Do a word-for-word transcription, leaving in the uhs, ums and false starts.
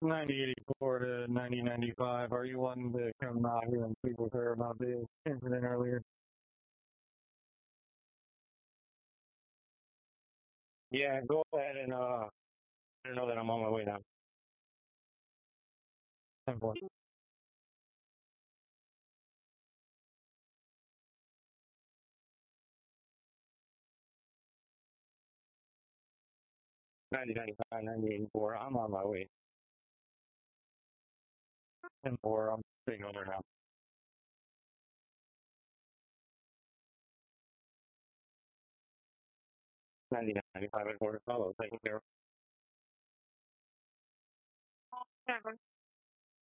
ninety eighty-four to ninety ninety-five. Are you wanting to come out here and speak with her about the incident earlier? Yeah, go ahead and uh, let her know that I'm on my way now. ten four. ninety ninety-five, ninety eighty-four. I'm on my way. ten four. I'm speaking with her now. ninety ninety-five at quarter follow. Taking care.